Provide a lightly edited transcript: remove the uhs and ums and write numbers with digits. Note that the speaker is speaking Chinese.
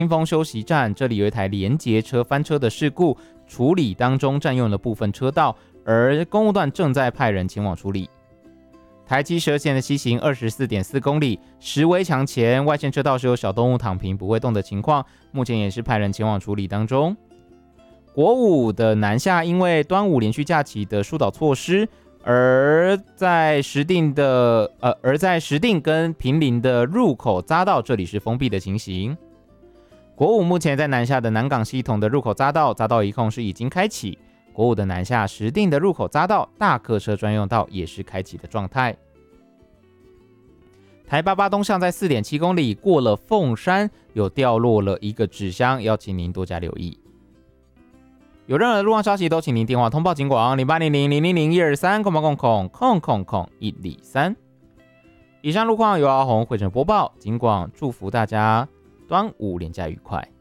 新丰休息站，这里有一台连结车翻车的事故，处理当中占用了部分车道，而公务段正在派人前往处理。台七12线的西行 24.4 公里，石围墙前外线车道是有小动物躺平不会动的情况，目前也是派人前往处理当中。国五的南下，因为端午连续假期的疏导措施，而在石碇跟坪林的入口匝道，这里是封闭的情形。国五目前在南下的南港系统的入口匝道一控是已经开启，国五的南下石碇的入口匝道大客车专用道也是开启的状态。台88东向在 4.7 公里过了凤山，有掉落了一个纸箱，邀请您多加留意。有任何路况消息都请您电话通报警广0800-000-123-000-123。以上路况由阿红汇整播报，警广祝福大家端午连假愉快。